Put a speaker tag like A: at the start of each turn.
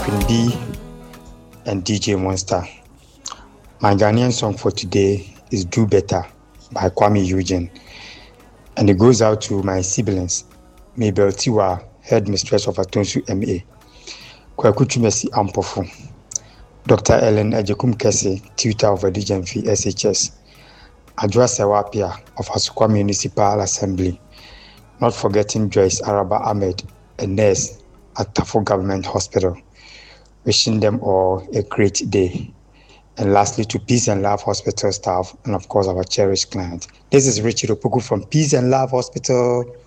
A: Queen B, and DJ Monster. My Ghanaian song for today is Do Better by Kwame Eugene. And it goes out to my siblings, Mabel Tiwa, headmistress of Atonsu MA, Kwaku Tumesi Ampofu, Dr. Ellen Ejekum Kese, tutor of Edigenfi SHS, Adwa Sewapia of Asukwa Municipal Assembly, not forgetting Joyce Araba Ahmed, a nurse at Tafo Government Hospital. Wishing them all a great day. And lastly, to Peace and Love Hospital staff, and of course, our cherished client. This is Richard Opoku from Peace and Love Hospital.